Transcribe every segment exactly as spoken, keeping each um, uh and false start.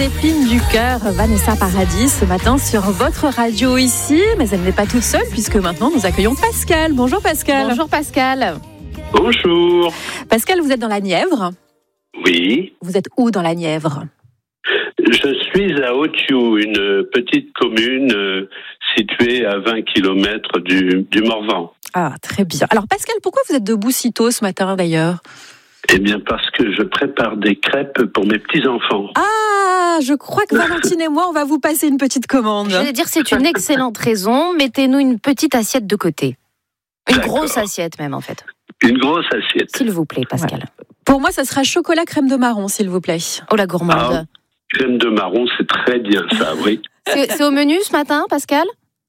épines du cœur, Vanessa Paradis, ce matin sur votre radio ici. Mais elle n'est pas toute seule puisque maintenant nous accueillons Pascal. Bonjour Pascal. Bonjour Pascal. Bonjour. Pascal, vous êtes dans la Nièvre ? Oui. Vous êtes où dans la Nièvre ? Je suis à Authiou, une petite commune euh, située à vingt kilomètres du, du Morvan. Ah, très bien. Alors Pascal, pourquoi vous êtes debout si tôt ce matin d'ailleurs ? Eh bien parce que je prépare des crêpes pour mes petits-enfants. Ah, je crois que Valentine et moi, on va vous passer une petite commande. Je vais dire, c'est une excellente raison. Mettez-nous une petite assiette de côté. Une D'accord. grosse assiette même en fait. Une grosse assiette. S'il vous plaît, Pascal. Ouais. Pour moi, ça sera chocolat crème de marron, s'il vous plaît. Oh la gourmande. Ah, crème de marron, c'est très bien ça, oui. C'est, c'est au menu ce matin, Pascal ?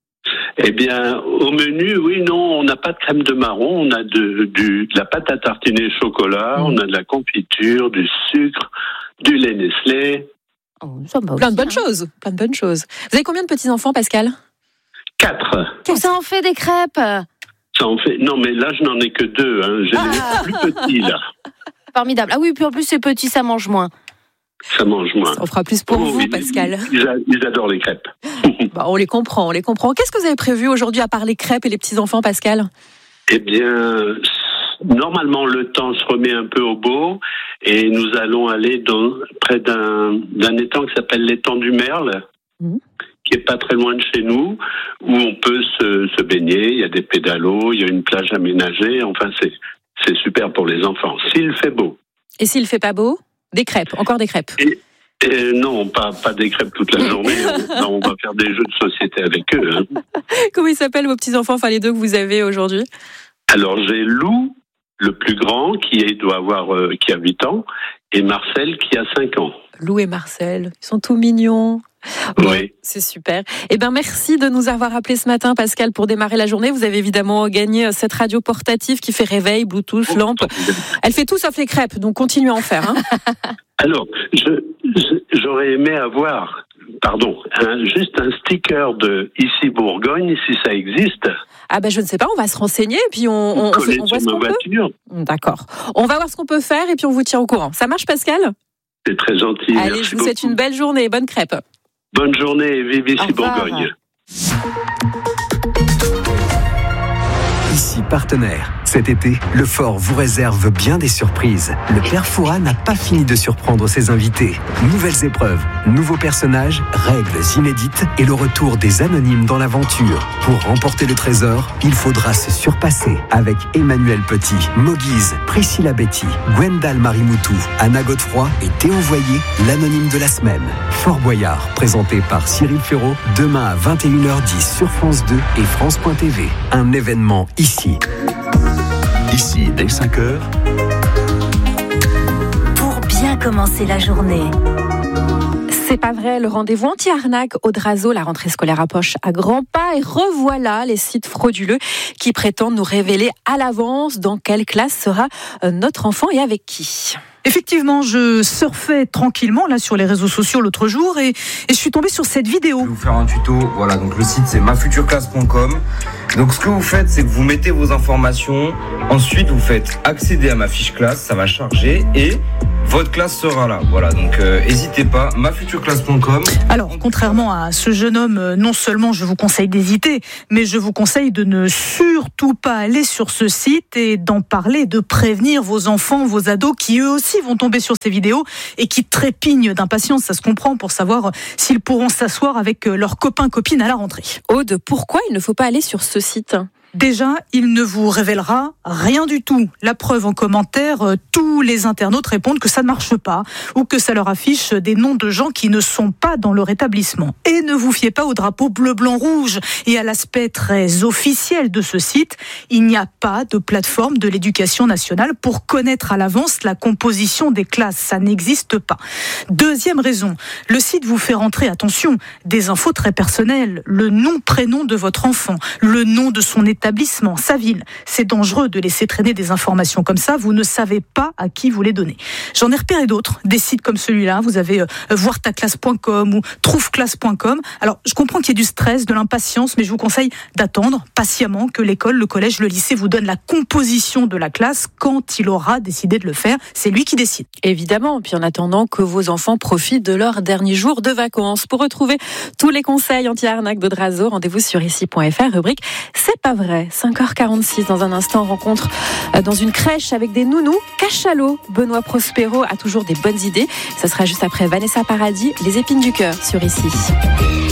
Eh bien, au menu, oui, non, on n'a pas de crème de marron, on a de, du, de la pâte à tartiner chocolat, mmh. on a de la confiture, du sucre, du lait Nestlé. Oh, ça va plein aussi, de bonnes hein. choses, plein de bonnes choses. Vous avez combien de petits-enfants, Pascal ? Quatre. Tout ça en fait des crêpes. Ça en fait. Non, mais là, je n'en ai que deux. Hein. J'ai Ah. les plus petits, là. Formidable. Ah oui, puis en plus c'est petit, ça mange moins. Ça mange moins. On fera plus pour Oh, vous, oui, Pascal. Ils, a- ils adorent les crêpes. Bah, on les comprend, on les comprend. Qu'est-ce que vous avez prévu aujourd'hui à part les crêpes et les petits-enfants, Pascal ? Eh bien, normalement, le temps se remet un peu au beau et nous allons aller dans, près d'un, d'un étang qui s'appelle l'étang du Merle, Mmh. qui est pas très loin de chez nous, où on peut se, se baigner. Il y a des pédalos, il y a une plage aménagée. Enfin, c'est, c'est super pour les enfants. S'il fait beau. Et s'il fait pas beau ? Des crêpes, encore des crêpes. Et, et non, pas, pas des crêpes toute la journée. on, on va faire des jeux de société avec eux. Hein. Comment ils s'appellent vos petits-enfants, enfin les deux que vous avez aujourd'hui ? Alors, j'ai Lou, le plus grand, qui est- doit avoir, euh, qui a huit ans, et Marcel, qui a cinq ans. Lou et Marcel, ils sont tout mignons. Bon, Oui. c'est super. Eh ben, merci de nous avoir appelés ce matin, Pascal, pour démarrer la journée. Vous avez évidemment gagné cette radio portative qui fait réveil, Bluetooth, lampe. Elle fait tout sauf les crêpes, donc continuez à en faire. Hein. Alors, je, je- j'aurais aimé avoir, pardon, un, juste un sticker de ici Bourgogne, si ça existe, Ah ben, je ne sais pas, on va se renseigner et puis on, on, on, collé fait- on voit sur ce ma qu'on peut. voiture. D'accord. On va voir ce qu'on peut faire et puis on vous tient au courant. Ça marche, Pascal ? C'est très gentil. Allez, merci je vous souhaite beaucoup. une belle journée. Bonne crêpe. Bonne journée et vive ici Au revoir. Bourgogne. Ici Partenaire. Cet été, le Fort vous réserve bien des surprises. Le Père Fouras n'a pas fini de surprendre ses invités. Nouvelles épreuves, nouveaux personnages, règles inédites et le retour des anonymes dans l'aventure. Pour remporter le trésor, il faudra se surpasser avec Emmanuel Petit, Moguise, Priscilla Betty, Gwendal Marimoutou, Anna Godefroy et Théo Voyer, l'anonyme de la semaine. Fort Boyard, présenté par Cyril Ferraud, demain à vingt et une heures dix sur France deux et France point T V. Un événement ici. Ici, dès cinq heures, Pour bien commencer la journée. C'est pas vrai, le rendez-vous anti-arnaque au Drazo, la rentrée scolaire approche à grands pas et revoilà les sites frauduleux qui prétendent nous révéler à l'avance dans quelle classe sera notre enfant et avec qui. Effectivement, je surfais tranquillement là sur les réseaux sociaux l'autre jour et, et je suis tombée sur cette vidéo. Je vais vous faire un tuto. Voilà, donc le site c'est ma future classe point com. Donc ce que vous faites, c'est que vous mettez vos informations. Ensuite, vous faites accéder à ma fiche classe, ça va charger et votre classe sera là. Voilà, donc n'hésitez euh, pas, ma future classe point com. Alors, contrairement à ce jeune homme, euh, non seulement je vous conseille d'hésiter, mais je vous conseille de ne surtout pas aller sur ce site et d'en parler, de prévenir vos enfants, vos ados qui eux aussi vont tomber sur ces vidéos et qui trépignent d'impatience, ça se comprend, pour savoir s'ils pourront s'asseoir avec leurs copains, copines à la rentrée. Aude, pourquoi il ne faut pas aller sur ce site ? Déjà, il ne vous révélera rien du tout. La preuve en commentaire, euh, tous les internautes répondent que ça ne marche pas ou que ça leur affiche des noms de gens qui ne sont pas dans leur établissement. Et ne vous fiez pas au drapeau bleu, blanc, rouge et à l'aspect très officiel de ce site. Il n'y a pas de plateforme de l'éducation nationale pour connaître à l'avance la composition des classes. Ça n'existe pas. Deuxième raison, le site vous fait rentrer, attention, des infos très personnelles. Le nom, prénom de votre enfant, le nom de son établissement, établissement, sa ville. C'est dangereux de laisser traîner des informations comme ça. Vous ne savez pas à qui vous les donnez. J'en ai repéré d'autres, des sites comme celui-là. Vous avez euh, voir ta classe point com ou trouve classe point com. Alors, je comprends qu'il y ait du stress, de l'impatience, mais je vous conseille d'attendre patiemment que l'école, le collège, le lycée vous donne la composition de la classe quand il aura décidé de le faire. C'est lui qui décide. Évidemment, puis en attendant que vos enfants profitent de leur dernier jour de vacances. Pour retrouver tous les conseils anti-arnaque de Drazo, rendez-vous sur ici point f r, rubrique C'est pas vrai. cinq heures quarante-six, dans un instant, rencontre dans une crèche avec des nounous. Cachalot, Benoît Prospero a toujours des bonnes idées. Ça sera juste après Vanessa Paradis, Les épines du cœur sur ici.